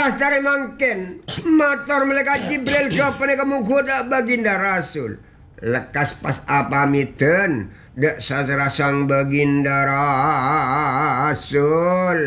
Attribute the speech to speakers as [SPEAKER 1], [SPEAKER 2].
[SPEAKER 1] Lekas dari mangken motor malaikat Jibril kapan kamu goda baginda Rasul. Lekas pas apamiten dek sasra sang baginda Rasul.